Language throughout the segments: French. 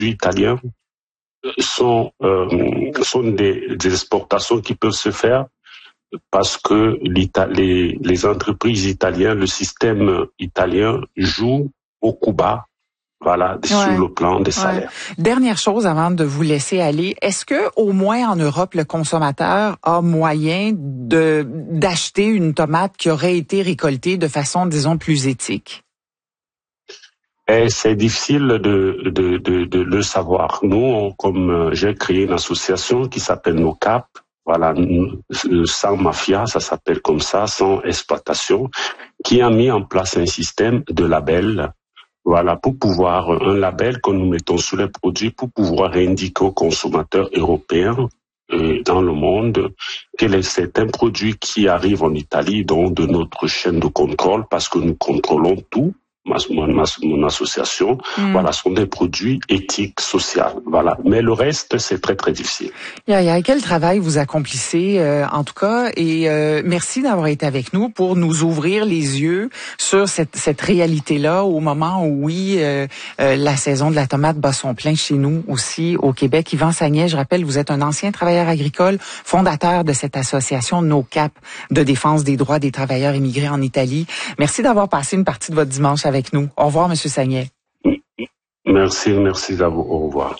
italiens sont des exportations qui peuvent se faire parce que les entreprises italiennes, le système italien joue au coup bas. Voilà, sur le plan des salaires. Dernière chose avant de vous laisser aller, est-ce que au moins en Europe le consommateur a moyen d'acheter une tomate qui aurait été récoltée de façon, disons, plus éthique? Et c'est difficile de le savoir. Nous, comme j'ai créé une association qui s'appelle NoCap, voilà, sans mafia, ça s'appelle comme ça, sans exploitation, qui a mis en place un système de labels. Voilà, pour pouvoir, un label que nous mettons sur les produits pour pouvoir indiquer aux consommateurs européens dans le monde que c'est un produit qui arrive en Italie, donc de notre chaîne de contrôle, parce que nous contrôlons tout. Mon association, voilà, sont des produits éthiques, sociaux, voilà. Mais le reste, c'est très, très difficile. Quel travail vous accomplissez, en tout cas, et merci d'avoir été avec nous pour nous ouvrir les yeux sur cette réalité-là au moment où, oui, la saison de la tomate bat son plein chez nous aussi au Québec. Yvan Sagnet, je rappelle, vous êtes un ancien travailleur agricole, fondateur de cette association NoCap de défense des droits des travailleurs immigrés en Italie. Merci d'avoir passé une partie de votre dimanche avec nous. Au revoir, Monsieur Sagnet. Merci à vous. Au revoir.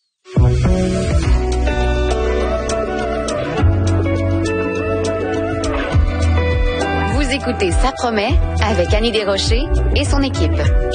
Vous écoutez Ça promet avec Annie Desrochers et son équipe.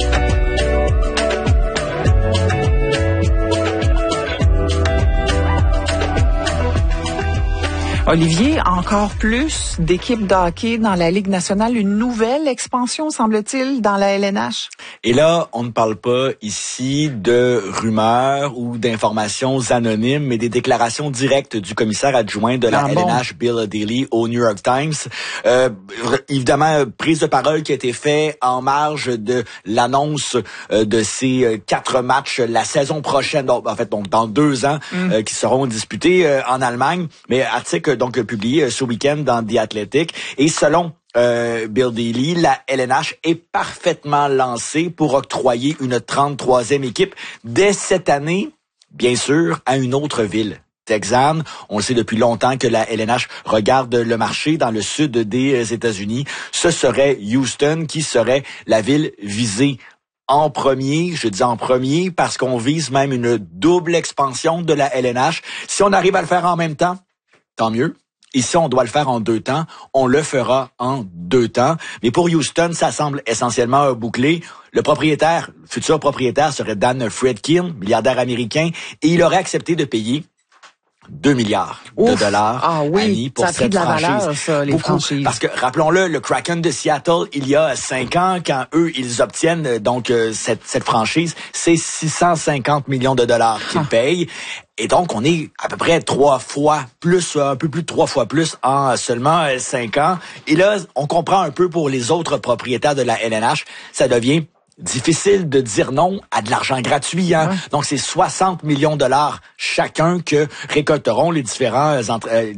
Olivier, encore plus d'équipes de hockey dans la Ligue nationale, une nouvelle expansion, semble-t-il, dans la LNH. Et là, on ne parle pas ici de rumeurs ou d'informations anonymes, mais des déclarations directes du commissaire adjoint de la LNH, Bill Daly, au New York Times. Évidemment, prise de parole qui a été faite en marge de l'annonce de ces 4 matchs la saison prochaine, donc dans 2 ans, qui seront disputés en Allemagne. Mais article donc publié ce week-end dans The Athletic. Et selon Bill Daly, la LNH est parfaitement lancée pour octroyer une 33e équipe dès cette année, bien sûr, à une autre ville. Texane. On le sait depuis longtemps que la LNH regarde le marché dans le sud des États-Unis. Ce serait Houston qui serait la ville visée en premier. Je dis en premier parce qu'on vise même une double expansion de la LNH. Si on arrive à le faire en même temps, tant mieux. Et si on doit le faire en 2 temps, on le fera en 2 temps. Mais pour Houston, ça semble essentiellement bouclé. Le futur propriétaire serait Dan Friedkin, milliardaire américain, et il aurait accepté de payer 2 milliards de dollars Annie, pour cette franchise. Ça a pris de la valeur, ça, les franchises. Parce que, rappelons-le, le Kraken de Seattle, il y a 5 ans, quand eux, ils obtiennent donc cette franchise, c'est 650 millions de dollars qu'ils payent. Et donc, on est à peu près 3 fois plus, un peu plus de 3 fois plus en seulement 5 ans. Et là, on comprend un peu pour les autres propriétaires de la LNH, ça devient difficile de dire non à de l'argent gratuit, hein. Ouais. Donc c'est 60 millions de dollars chacun que récolteront les différentes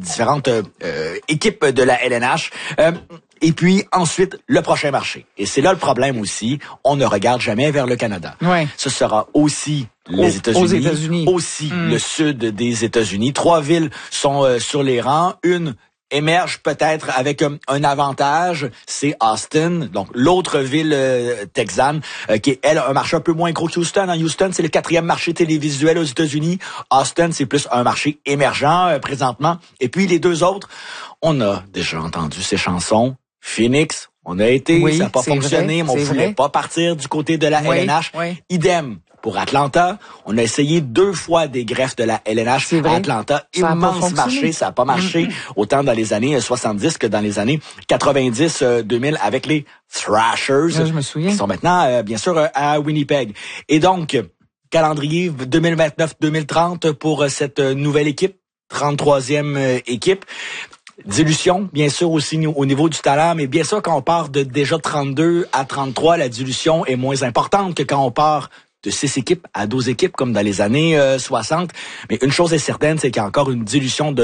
équipes de la LNH. Et puis ensuite le prochain marché. Et c'est là le problème aussi. On ne regarde jamais vers le Canada. Ouais. Ce sera aussi les États-Unis, aussi le sud des États-Unis. 3 villes sont sur les rangs. Une émerge peut-être avec un avantage, c'est Austin, donc l'autre ville texane, qui est, elle, un marché un peu moins gros que Houston. Houston, c'est le 4e marché télévisuel aux États-Unis. Austin, c'est plus un marché émergent présentement. Et puis les 2 autres, on a déjà entendu ces chansons. Phoenix, on a été, ça n'a pas fonctionné, mais on voulait pas partir du côté de la LNH. Idem. Pour Atlanta, on a essayé 2 fois des greffes de la LNH à Atlanta. Immense marché, ça n'a pas marché autant dans les années 70 que dans les années 90-2000 avec les Thrashers, je me souviens, qui sont maintenant, bien sûr, à Winnipeg. Et donc, calendrier 2029-2030 pour cette nouvelle équipe, 33e équipe. Dilution, bien sûr, aussi au niveau du talent, mais bien sûr, quand on part de déjà 32 à 33, la dilution est moins importante que quand on part de 6 équipes à 12 équipes, comme dans les années 60. Mais une chose est certaine, c'est qu'il y a encore une dilution de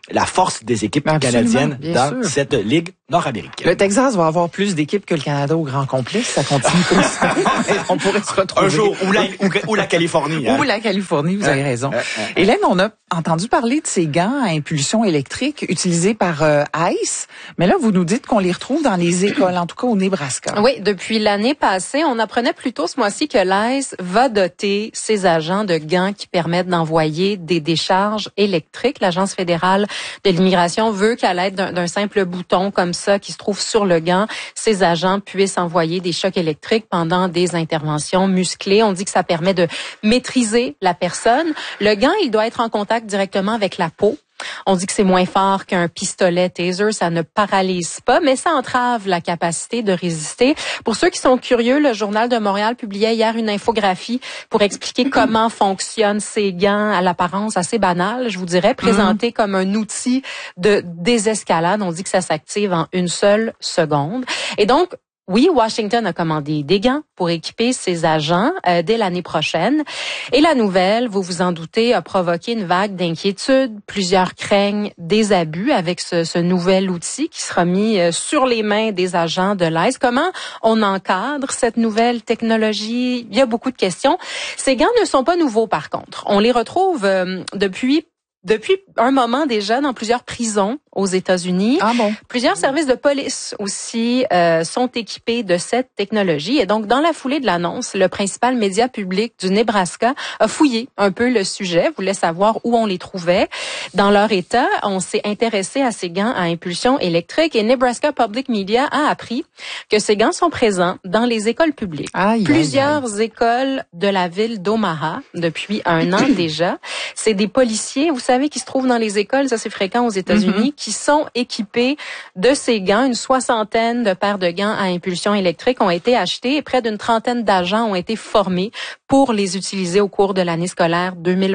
la force des équipes canadiennes dans cette ligue nord-américaine. Le Texas va avoir plus d'équipes que le Canada au grand complet, si ça continue comme ça. On pourrait se retrouver. Un jour, ou la Californie. Ou la Californie, vous avez raison. Hélène, on a entendu parler de ces gants à impulsion électrique utilisés par ICE, mais là, vous nous dites qu'on les retrouve dans les écoles, en tout cas au Nebraska. Oui, depuis l'année passée, on apprenait plutôt ce mois-ci que l'ICE va doter ses agents de gants qui permettent d'envoyer des décharges électriques. L'Agence fédérale de l'immigration veut qu'à l'aide d'un simple bouton comme ça qui se trouve sur le gant, ces agents puissent envoyer des chocs électriques pendant des interventions musclées. On dit que ça permet de maîtriser la personne. Le gant, il doit être en contact directement avec la peau. On dit que c'est moins fort qu'un pistolet taser, ça ne paralyse pas, mais ça entrave la capacité de résister. Pour ceux qui sont curieux, le Journal de Montréal publiait hier une infographie pour expliquer comment fonctionnent ces gants à l'apparence assez banale, je vous dirais, présentés comme un outil de désescalade. On dit que ça s'active en une seule seconde. Et donc, oui, Washington a commandé des gants pour équiper ses agents dès l'année prochaine. Et la nouvelle, vous vous en doutez, a provoqué une vague d'inquiétude. Plusieurs craignent des abus avec ce nouvel outil qui sera mis sur les mains des agents de l'ICE. Comment on encadre cette nouvelle technologie? Il y a beaucoup de questions. Ces gants ne sont pas nouveaux, par contre. On les retrouve depuis un moment déjà dans plusieurs prisons aux États-Unis. Ah bon? Plusieurs services de police aussi sont équipés de cette technologie. Et donc, dans la foulée de l'annonce, le principal média public du Nebraska a fouillé un peu le sujet, voulait savoir où on les trouvait. Dans leur État, on s'est intéressé à ces gants à impulsion électrique et Nebraska Public Media a appris que ces gants sont présents dans les écoles publiques. Plusieurs écoles de la ville d'Omaha depuis un an déjà. C'est des policiers, vous savez, qui se trouvent dans les écoles, ça c'est fréquent aux États-Unis, qui sont équipés de ces gants. Une soixantaine de paires de gants à impulsion électrique ont été achetés et près d'une trentaine d'agents ont été formés pour les utiliser au cours de l'année scolaire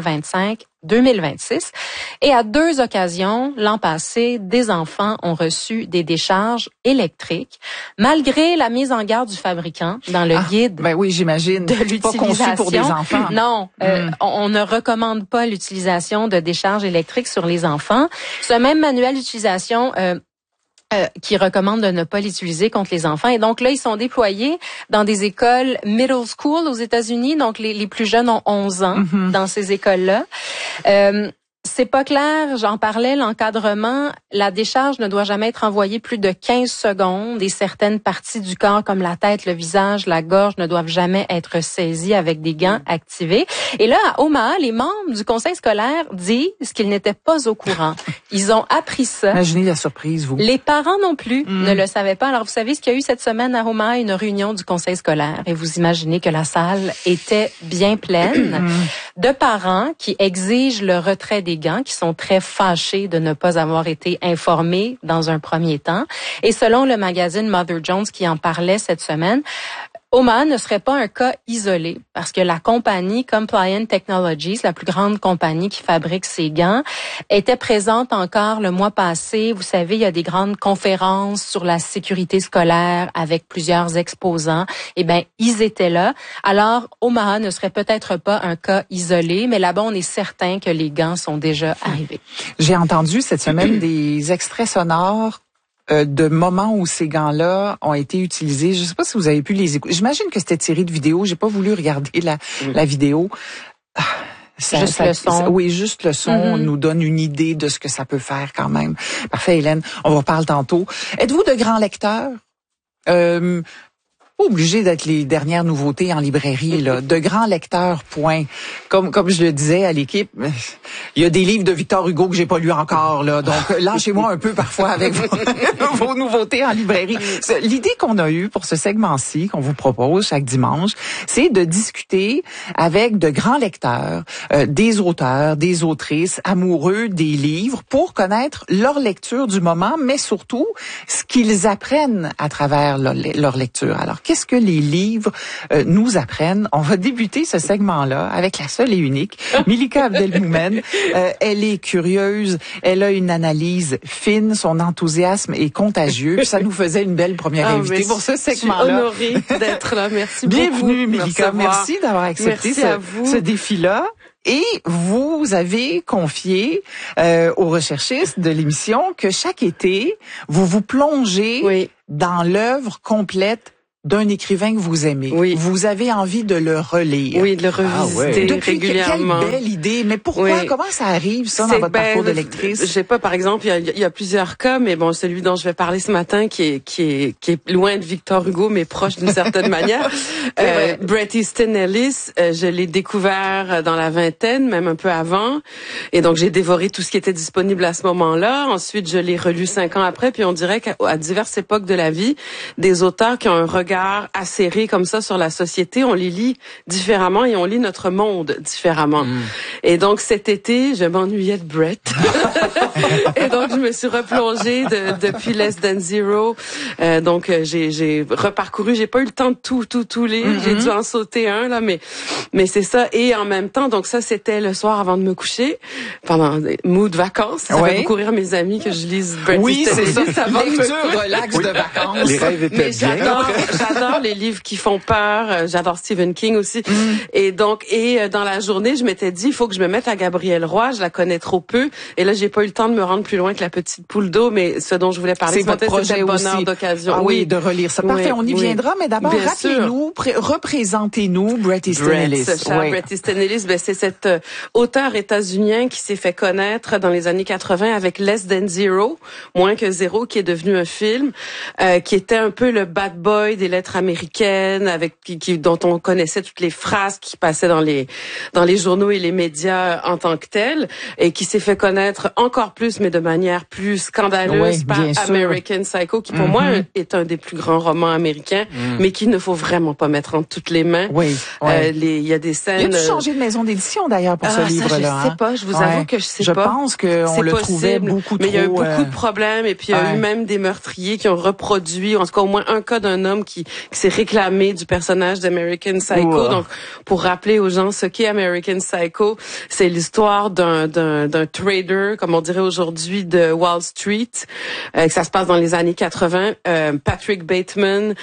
2025-2026. Et à 2 occasions, l'an passé, des enfants ont reçu des décharges électriques, malgré la mise en garde du fabricant dans le guide. Ben oui, j'imagine. De l'utilisation. Pas conçu pour des enfants. Non, on ne recommande pas l'utilisation de décharges électriques sur les enfants. Ce même manuel d'utilisation qui recommande de ne pas l'utiliser contre les enfants. Et donc là, ils sont déployés dans des écoles middle school aux États-Unis. Donc les plus jeunes ont 11 ans dans ces écoles-là. C'est pas clair, j'en parlais, l'encadrement, la décharge ne doit jamais être envoyée plus de 15 secondes et certaines parties du corps comme la tête, le visage, la gorge ne doivent jamais être saisies avec des gants activés. Et là, à Omaha, les membres du conseil scolaire disent qu'ils n'étaient pas au courant. Ils ont appris ça. Imaginez la surprise, vous. Les parents non plus ne le savaient pas. Alors, vous savez ce qu'il y a eu cette semaine à Omaha, une réunion du conseil scolaire et vous imaginez que la salle était bien pleine de parents qui exigent le retrait des gants, qui sont très fâchés de ne pas avoir été informés dans un premier temps. Et selon le magazine Mother Jones qui en parlait cette semaine, Omaha ne serait pas un cas isolé parce que la compagnie Compliant Technologies, la plus grande compagnie qui fabrique ces gants, était présente encore le mois passé. Vous savez, il y a des grandes conférences sur la sécurité scolaire avec plusieurs exposants. Eh bien, ils étaient là. Alors, Omaha ne serait peut-être pas un cas isolé, mais là-bas, on est certain que les gants sont déjà arrivés. J'ai entendu cette semaine des extraits sonores de moments où ces gants-là ont été utilisés. Je ne sais pas si vous avez pu les écouter. J'imagine que c'était tiré de vidéo. J'ai pas voulu regarder la vidéo. Juste le son. Oui, juste le son nous donne une idée de ce que ça peut faire quand même. Parfait, Hélène. On va reparler tantôt. Êtes-vous de grands lecteurs? Pas obligé d'être les dernières nouveautés en librairie, là. De grands lecteurs, point. Comme je le disais à l'équipe, il y a des livres de Victor Hugo que j'ai pas lus encore, là. Donc, lâchez-moi un peu parfois avec vos nouveautés en librairie. L'idée qu'on a eue pour ce segment-ci, qu'on vous propose chaque dimanche, c'est de discuter avec de grands lecteurs, des auteurs, des autrices, amoureux des livres, pour connaître leur lecture du moment, mais surtout, ce qu'ils apprennent à travers leur lecture. Alors, qu'est-ce que les livres nous apprennent? On va débuter ce segment-là avec la seule et unique Milika Abdelmoumen. Elle est curieuse, elle a une analyse fine, son enthousiasme est contagieux. Puis ça nous faisait une belle première invitée pour ce segment-là. Je suis honorée d'être là. Merci beaucoup. Bienvenue, Milika. Merci d'avoir accepté ce défi-là. Et vous avez confié aux recherchistes de l'émission que chaque été, vous vous plongez dans l'œuvre complète d'un écrivain que vous aimez. Oui. Vous avez envie de le relire. Oui, de le revisiter régulièrement. Quelle belle idée. Mais pourquoi? Comment ça arrive, ça, dans votre parcours de lectrice? Je sais pas, par exemple, il y a plusieurs cas, mais bon, celui dont je vais parler ce matin, qui est loin de Victor Hugo, mais proche d'une certaine manière. Bret Easton Ellis, je l'ai découvert dans la vingtaine, même un peu avant. Et donc, j'ai dévoré tout ce qui était disponible à ce moment-là. Ensuite, je l'ai relu 5 ans après, puis on dirait qu'à diverses époques de la vie, des auteurs qui ont un regard acéré comme ça sur la société, on les lit différemment et on lit notre monde différemment. Et donc cet été, je m'ennuyais de Bret. Et donc je me suis replongée depuis Less Than Zero. Donc j'ai reparcouru, j'ai pas eu le temps de tout lire, j'ai dû en sauter un là, mais c'est ça. Et en même temps, donc ça c'était le soir avant de me coucher, pendant des mood vacances. Ça fait beaucoup rire mes amis que je lise Bret. Oui, c'est ça. Lecture relax de vacances. Les rêves étaient bien. J'adore les livres qui font peur. J'adore Stephen King aussi. Et donc, dans la journée, je m'étais dit, il faut que je me mette à Gabrielle Roy. Je la connais trop peu. Et là, j'ai pas eu le temps de me rendre plus loin que La Petite Poule d'eau. Mais ce dont je voulais parler ce matin, c'était le bonheur d'occasion. Ah oui, de relire ça. Parfait, on y viendra. Mais d'abord, rappelez-nous, représentez-nous Bret Easton Ellis. Bret Easton Ellis, c'est cet auteur états-unien qui s'est fait connaître dans les années 80 avec Less Than Zero, moins que zéro, qui est devenu un film, qui était un peu le bad boy des lettres américaines, dont on connaissait toutes les phrases qui passaient dans les journaux et les médias en tant que tels, et qui s'est fait connaître encore plus, mais de manière plus scandaleuse par American Psycho, qui pour moi est un des plus grands romans américains, mais qu'il ne faut vraiment pas mettre entre toutes les mains. Il y a des scènes. Il a dû changer de maison d'édition d'ailleurs pour ce livre-là. Je sais pas, je vous avoue que je sais pas. Je pense qu'on le trouvait beaucoup trop. Mais il y a eu beaucoup de problèmes, et puis il y a eu même des meurtriers qui ont reproduit, en tout cas au moins un cas d'un homme qui s'est réclamé du personnage d'American Psycho. Donc, pour rappeler aux gens ce qu'est American Psycho, c'est l'histoire d'un trader, comme on dirait aujourd'hui, de Wall Street, que ça se passe dans les années 80, Patrick Bateman,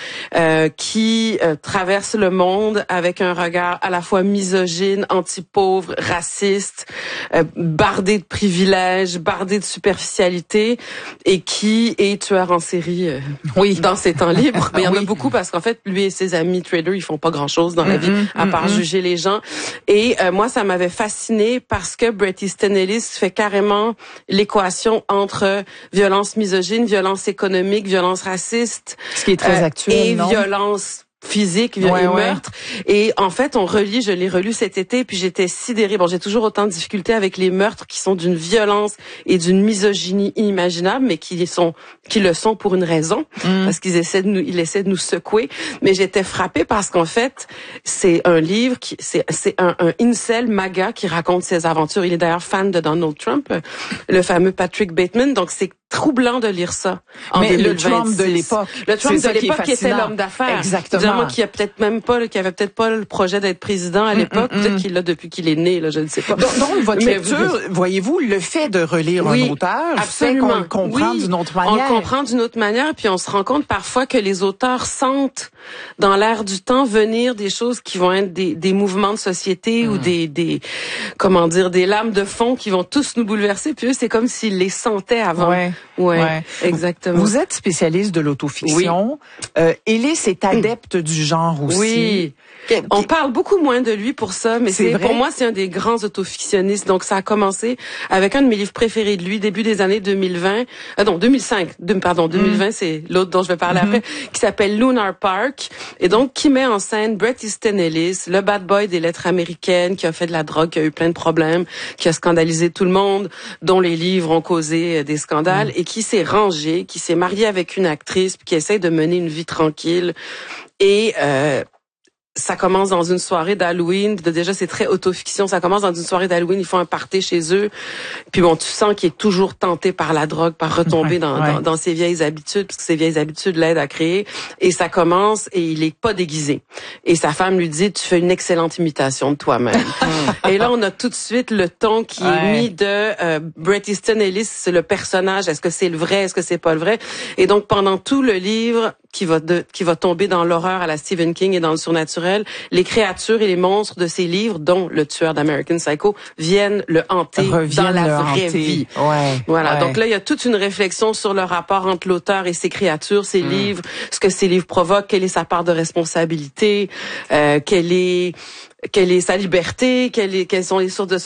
qui traverse le monde avec un regard à la fois misogyne, anti-pauvre, raciste, bardé de privilèges, bardé de superficialité, et qui est tueur en série dans ses temps libres. Mais il y en a beaucoup parce qu'en fait, lui et ses amis traders, ils font pas grand-chose dans la vie à part juger les gens. Et moi, ça m'avait fasciné parce que Bret Easton Ellis fait carrément l'équation entre violence misogyne, violence économique, violence raciste, ce qui est très actuel, et violence physique, et meurtre. Et en fait, je l'ai relu cet été, puis j'étais sidérée. Bon, j'ai toujours autant de difficultés avec les meurtres qui sont d'une violence et d'une misogynie inimaginable, mais qui le sont pour une raison, parce qu'il essaie de nous secouer. Mais j'étais frappée parce qu'en fait, c'est un livre c'est un incel MAGA qui raconte ses aventures. Il est d'ailleurs fan de Donald Trump, le fameux Patrick Bateman. Donc c'est troublant de lire ça. Mais 2026. Le Trump de l'époque. Le Trump de l'époque qui était l'homme d'affaires. Exactement. Qui avait peut-être pas le projet d'être président à l'époque. Peut-être qu'il l'a depuis qu'il est né, là, je ne sais pas. Donc votre lecture, voyez-vous, le fait de relire un auteur fait qu'on le comprend d'une autre manière. On le comprend d'une autre manière, puis on se rend compte parfois que les auteurs sentent dans l'air du temps venir des choses qui vont être des mouvements de société ou des lames de fond qui vont tous nous bouleverser. Puis eux, c'est comme s'ils les sentaient avant. Ouais, exactement. Vous êtes spécialiste de l'autofiction. Ellis est adepte du genre aussi. Oui. On parle beaucoup moins de lui pour ça, mais pour moi, c'est un des grands autofictionnistes. Donc, ça a commencé avec un de mes livres préférés de lui, début des années 2020. 2005. 2020, c'est l'autre dont je vais parler après, qui s'appelle Lunar Park. Et donc, qui met en scène Bret Easton Ellis, le bad boy des lettres américaines, qui a fait de la drogue, qui a eu plein de problèmes, qui a scandalisé tout le monde, dont les livres ont causé des scandales, et qui s'est rangé, qui s'est marié avec une actrice, puis qui essaie de mener une vie tranquille. Et ça commence dans une soirée d'Halloween. Déjà, c'est très autofiction. Ça commence dans une soirée d'Halloween. Ils font un party chez eux. Puis bon, tu sens qu'il est toujours tenté par la drogue, par retomber dans ses vieilles habitudes, parce que ses vieilles habitudes l'aident à créer. Et ça commence et il est pas déguisé. Et sa femme lui dit, tu fais une excellente imitation de toi-même. Et là, on a tout de suite le ton qui est mis de Bret Easton Ellis, c'est le personnage. Est-ce que c'est le vrai? Est-ce que c'est pas le vrai? Et donc, pendant tout le livre, qui va tomber dans l'horreur à la Stephen King et dans le surnaturel, les créatures et les monstres de ses livres, dont Le Tueur d'American Psycho, viennent le hanter dans la vraie vie. Ouais, voilà. Donc là, il y a toute une réflexion sur le rapport entre l'auteur et ses créatures, ses livres, ce que ces livres provoquent, quelle est sa part de responsabilité, quelle est sa liberté, quelles sont les sources de